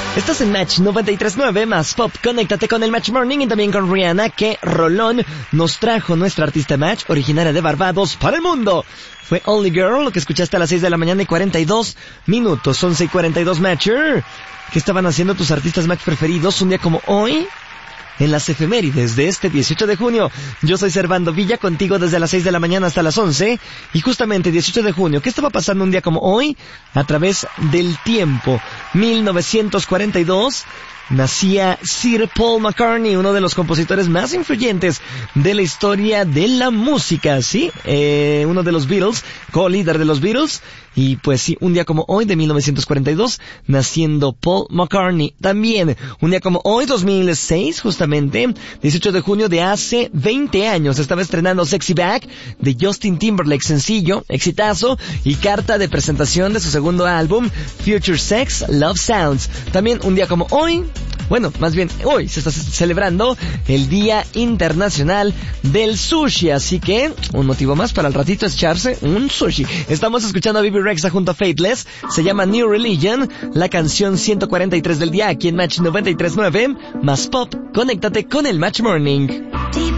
Estás en Match 93.9 más Pop. Conéctate con el Match Morning y también con Rihanna, que rolón nos trajo nuestra artista Match, originaria de Barbados, para el mundo. Fue Only Girl, lo que escuchaste a las 6 de la mañana y 42 minutos. 11 y 42 Matcher. ¿Qué estaban haciendo tus artistas Match preferidos un día como hoy? En las efemérides de este 18 de junio. Yo soy Servando Villa, contigo desde las 6 de la mañana hasta las 11. Y justamente 18 de junio, ¿qué estaba pasando un día como hoy? A través del tiempo. 1942... nacía Sir Paul McCartney, uno de los compositores más influyentes de la historia de la música, ¿sí? Uno de los Beatles, co-líder de los Beatles. Y pues sí, un día como hoy de 1942, naciendo Paul McCartney. También, un día como hoy, 2006, justamente, 18 de junio de hace 20 años, estaba estrenando Sexy Back de Justin Timberlake, sencillo, exitazo y carta de presentación de su segundo álbum, Future Sex, Love Sounds. También, un día como hoy, bueno, más bien hoy se está celebrando el Día Internacional del Sushi, así que un motivo más para el ratito es echarse un sushi. Estamos escuchando a Bibi Rexha junto a Faithless, se llama New Religion, la canción 143 del día aquí en Match 93.9, más Pop. Conéctate con el Match Morning.